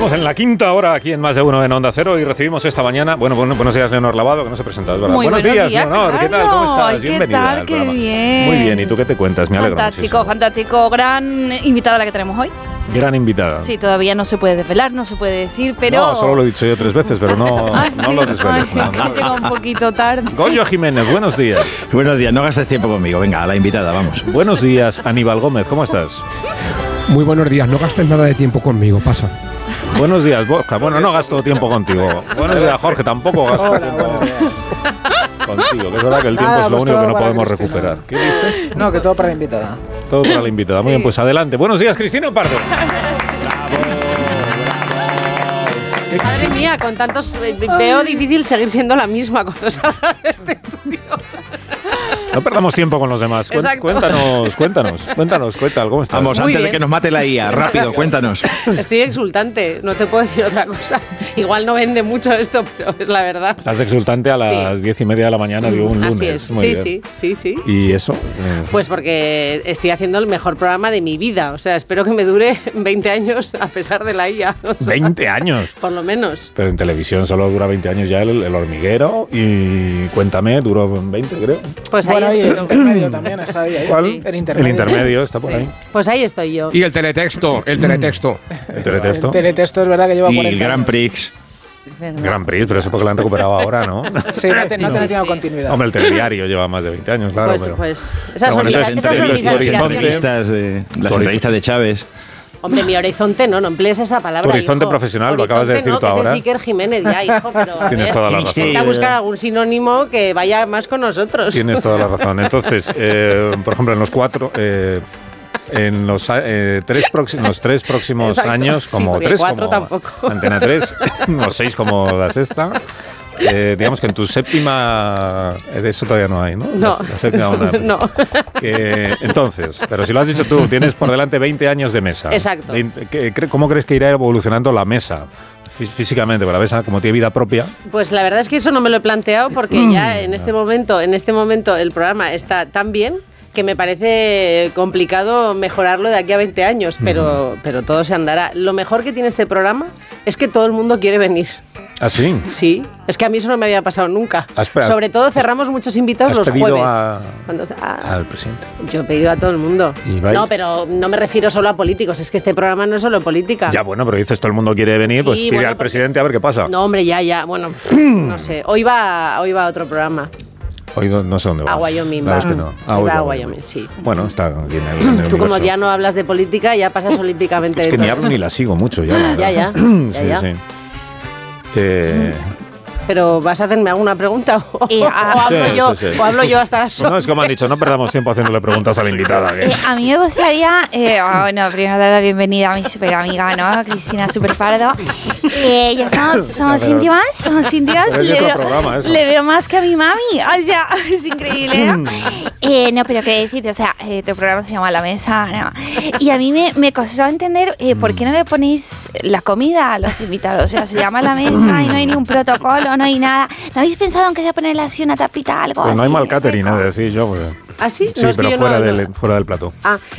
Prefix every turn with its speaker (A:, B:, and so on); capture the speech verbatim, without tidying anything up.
A: Estamos en la quinta hora aquí en Más de Uno en Onda Cero y recibimos esta mañana, bueno, bueno buenos días, Leonor Lavado, que no se presenta, es verdad.
B: Muy
A: buenos,
B: buenos
A: días,
B: días,
A: Leonor, ¿qué tal? ¿Cómo estás?
B: ¿Qué
A: Bienvenida
B: tal?
A: al
B: Qué
A: programa.
B: bien.
A: Muy bien, ¿y tú qué te cuentas? Me alegro
B: Fantástico,
A: muchísimo.
B: fantástico. Gran invitada la que tenemos hoy.
A: Gran invitada.
B: Sí, todavía no se puede desvelar, no se puede decir, pero...
A: No, solo lo he dicho yo tres veces, pero no,
B: Ah,
A: no
B: sí.
A: lo desveles.
B: Ay,
A: No,
B: que
A: no.
B: llega un poquito tarde.
A: Goyo Jiménez, buenos días.
C: Buenos días, no gastes tiempo conmigo. Venga, a la invitada, vamos.
A: Buenos días, Aníbal Gómez, ¿cómo estás?
D: Muy buenos días, no gastes nada de tiempo conmigo, pasa.
A: Buenos días, Borja. Bueno, no gasto tiempo contigo. Buenos días, Jorge, tampoco gasto
E: Hola,
A: tiempo
E: buenos días.
A: contigo. Que es verdad que el tiempo
E: Nada,
A: es lo
E: pues
A: único
E: todo
A: que no
E: para
A: podemos
E: Cristina.
A: recuperar. ¿Qué dices?
E: No, que todo para la invitada.
A: Todo para la invitada. Muy
B: Sí.
A: bien, pues adelante. Buenos días, Cristina Pardo.
F: Madre mía, con tantos eh, veo difícil seguir siendo la misma cuando salga de este estudio.
A: No perdamos tiempo con los demás. Cuen-
F: Exacto.
A: Cuéntanos, cuéntanos, cuéntanos, cuéntanos, ¿cómo estás?
C: Vamos,
F: Muy
C: antes de
F: bien.
C: que nos mate la I A, rápido, cuéntanos.
F: Estoy exultante, no te puedo decir otra cosa. Igual no vende mucho esto, pero es la verdad.
A: Estás exultante a las
F: Sí.
A: diez y media de la mañana de un lunes.
F: Así es,
A: Muy
F: sí,
A: bien.
F: sí, sí, sí.
A: ¿Y eso? Eh,
F: Pues porque estoy haciendo el mejor programa de mi vida. O sea, espero que me dure veinte años a pesar de la I A. O sea,
A: veinte años.
F: Por lo menos.
A: Pero en televisión solo dura veinte años ya el, el hormiguero y Cuéntame duró veinte, creo.
F: Pues
E: Bueno,
F: ahí,
E: y el
F: estoy.
E: intermedio también está ahí. ahí.
A: ¿Cuál?
E: El
A: El
E: intermedio.
A: intermedio está por
F: Sí.
A: ahí.
F: Pues ahí estoy yo.
D: Y el teletexto, el teletexto.
A: El teletexto.
E: El teletexto es verdad que lleva
C: Y
E: cuarenta
C: el Grand
E: años.
C: Prix.
A: Gran Prix, pero eso porque lo han recuperado ahora, ¿no?
E: Sí, no, te, no
F: Sí,
E: ha tenido
F: sí.
E: continuidad.
A: Hombre, el telediario lleva más de veinte años, claro.
F: Pues,
A: pero...
F: pues esas
A: Pero
F: son
A: bueno,
F: mis,
A: entonces,
F: esas son
A: entre
F: mis
A: los
C: Las
A: horizontes-
F: aspiraciones.
C: entrevistas de, las
A: Tu
C: entrevistas de Chávez.
F: Hombre, mi horizonte no, no emplees esa palabra.
A: Tu horizonte
F: hijo.
A: profesional, lo acabas de
F: Horizonte
A: decir
F: no,
A: tú
F: que
A: ahora.
F: ese es Iker Jiménez ya, hijo, pero a
A: Tienes
F: ver,
A: toda la
C: Qué
A: razón.
F: intenta buscar algún sinónimo que vaya más con nosotros.
A: Tienes toda la razón. Entonces, eh, por ejemplo, en los cuatro, eh, en los eh, tres, próximos, los tres próximos
F: Exacto.
A: años,
F: Sí,
A: como
F: porque
A: tres,
F: cuatro
A: como
F: tampoco.
A: Antena tres, los seis como la sexta. Eh, digamos que en tu séptima, eh, de eso todavía no hay, ¿no?
F: No.
A: La, la séptima onda.
F: No.
A: Que, entonces, pero si lo has dicho tú, tienes por delante veinte años de mesa.
F: Exacto.
A: veinte ¿qué- cre- ¿Cómo crees que irá evolucionando la mesa? Fí- Físicamente, porque la mesa, como tiene vida propia,
F: Pues la verdad es que eso no me lo he planteado porque ya en este momento, en este momento el programa está tan bien que me parece complicado mejorarlo de aquí a veinte años, pero, pero todo se andará. Lo mejor que tiene este programa es que todo el mundo quiere venir.
A: así.
F: Sí, es que a mí eso no me había pasado nunca.
A: Has pe-
F: Sobre todo cerramos muchos invitados
A: ¿Has
F: los
A: pedido
F: jueves.
A: a-
F: Cuando se- ah,
A: al presidente?
F: yo he pedido a todo el mundo.
A: ¿Y vais?
F: No, pero no me refiero solo a políticos, es que este programa no es solo política.
A: Ya, bueno, pero dices todo el mundo quiere venir,
F: Sí,
A: pues pide
F: bueno,
A: al
F: porque-
A: presidente a ver qué pasa.
F: No, hombre, ya, ya. Bueno, no sé. Hoy va, hoy va a otro programa.
A: Hoy no, no sé dónde va.
F: A Wyoming
A: La
F: va.
A: verdad es que no. Ah,
F: Hoy
A: hoy
F: va
A: va
F: a
A: a
F: Wyoming, sí.
A: Bueno, está aquí en el, en el
F: Tú como
A: universo.
F: ya no hablas de política, ya pasas olímpicamente
A: Es
F: de
A: que ni
F: todo.
A: hablo ni la sigo mucho ya. la
F: Ya,
A: verdad.
F: ya,
A: sí,
F: ya, ya.
A: sí. Eh,
F: Pero ¿vas a hacerme alguna pregunta? ¿O,
B: Eh,
F: o
B: ah,
F: hablo,
A: sí,
F: yo,
A: sí, sí.
F: o hablo yo hasta las
A: bueno, es como han dicho, no perdamos tiempo haciéndole preguntas a la invitada. que-
B: Eh, a mí me gustaría, eh, ah, bueno, primero dar la bienvenida a mi super amiga, ¿no? Cristina Super Pardo. Eh, ya somos, somos
A: Pero-
B: íntimas, somos íntimas.
A: Pero es
B: Le
A: otro
B: veo,
A: programa, eso.
B: le veo más que a mi mami. O sea, es increíble, ¿no? Eh, no, pero qué decirte, o sea, eh, tu programa se llama La Mesa, ¿no? Y a mí me, me costó entender eh, por qué no le ponéis la comida a los invitados. O sea, se llama La Mesa y no hay ningún protocolo, no hay nada. ¿No habéis pensado en que se ponerle así una tapita, algo
A: Pero no hay
B: así,
A: mal catering,
B: rico?
A: he de decir yo. Porque...
F: ¿Ah, sí?
A: Sí,
F: No, es que
A: pero
F: yo
A: fuera,
F: no-
A: del,
F: no.
A: fuera del plató.
F: Ah,